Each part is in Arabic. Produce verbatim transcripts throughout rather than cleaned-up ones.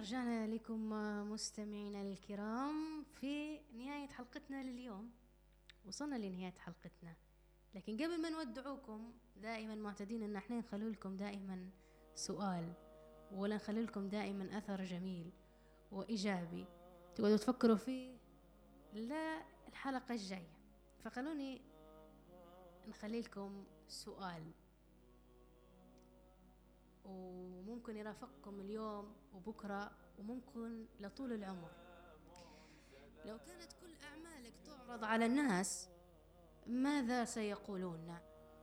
رجعنا لكم مستمعينا الكرام في نهاية حلقتنا لليوم. وصلنا لنهاية حلقتنا، لكن قبل ما نودعوكم دائما معتادين ان احنا نخلي لكم دائما سؤال، ولا نخلي لكم دائما اثر جميل وايجابي تقعدوا تفكروا فيه للحلقة الجاية. فخلوني نخلي لكم سؤال وممكن يرافقكم اليوم وبكرة وممكن لطول العمر. لو كانت كل أعمالك تعرض على الناس ماذا سيقولون؟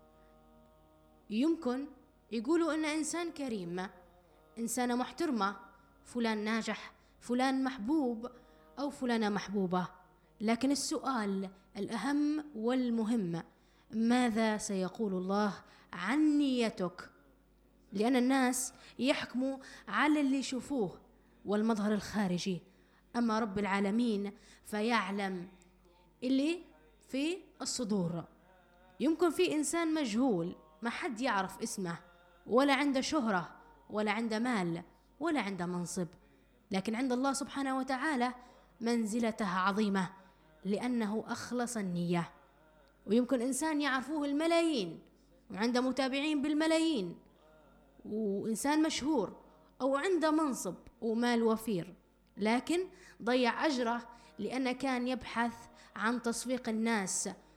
يمكن يقولوا إن إنسان كريم، إنسانة محترمة، فلان ناجح، فلان محبوب أو فلانة محبوبة. لكن السؤال الأهم والمهم، ماذا سيقول الله عن نيتك؟ لأن الناس يحكموا على اللي يشوفوه والمظهر الخارجي، أما رب العالمين فيعلم اللي في الصدور. يمكن في إنسان مجهول ما حد يعرف اسمه، ولا عنده شهرة ولا عنده مال ولا عنده منصب، لكن عند الله سبحانه وتعالى منزلته عظيمة لأنه أخلص النية. ويمكن إنسان يعرفوه الملايين وعنده متابعين بالملايين وإنسان مشهور أو عنده منصب ومال وفير، لكن ضيع أجره لأنه كان يبحث عن تصفيق الناس